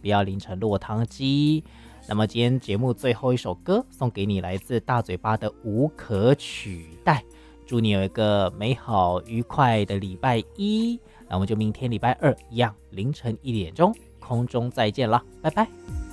不要淋成落汤鸡。那么今天节目最后一首歌送给你，来自大嘴巴的无可取代。祝你有一个美好愉快的礼拜一，那我们就明天礼拜二一样凌晨1点钟空中再见啦，拜拜。